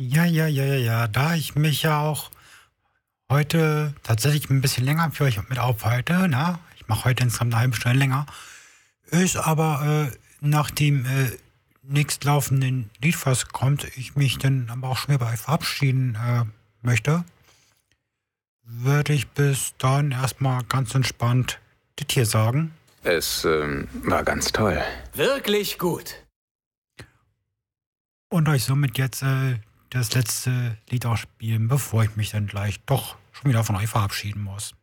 Ja. Da ich mich ja auch heute tatsächlich ein bisschen länger für euch mit aufhalte, ne? Ich mache heute insgesamt eine halbe Stunde länger. Ist aber nach dem nächstlaufenden Lied, was kommt, ich mich dann aber auch schon wieder bei euch verabschieden möchte, würde ich bis dann erstmal ganz entspannt das hier sagen. Es war ganz toll. Wirklich gut. Und euch somit jetzt das letzte Lied auch spielen, bevor ich mich dann gleich doch schon wieder von euch verabschieden muss.